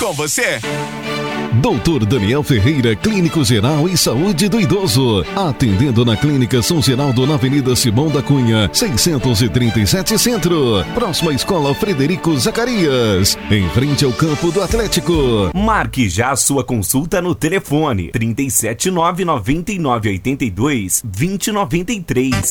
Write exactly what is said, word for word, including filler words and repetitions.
com você. doutor Daniel Ferreira, Clínico Geral e Saúde do Idoso. Atendendo na Clínica São Geraldo, na Avenida Simão da Cunha, seiscentos e trinta e sete Centro. Próxima à Escola Frederico Zacarias. Em frente ao campo do Atlético. Marque já a sua consulta no telefone trinta e sete, nove nove nove, oitenta e dois, vinte, noventa e três.